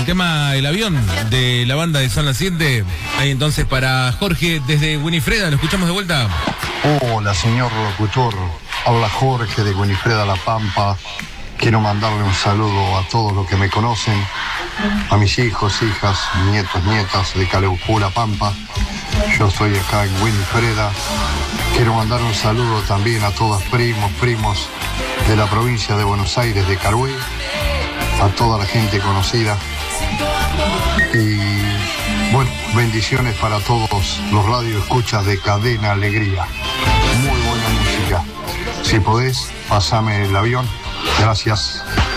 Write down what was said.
El tema El Avión de la banda de San Naciente. Ahí entonces para Jorge desde Winifreda, lo escuchamos de vuelta. Hola, señor locutor. Habla Jorge de Winifreda La Pampa. Quiero mandarle un saludo a todos los que me conocen, a mis hijos, hijas, nietos, nietas de Caleucú, La Pampa. Yo estoy acá en Winifreda. Quiero mandar un saludo también a todas primos de la provincia de Buenos Aires, de Carué, a toda la gente conocida. Y bueno, bendiciones para todos los radioescuchas de Cadena Alegría. Muy buena música. Si podés, pasame el avión. Gracias.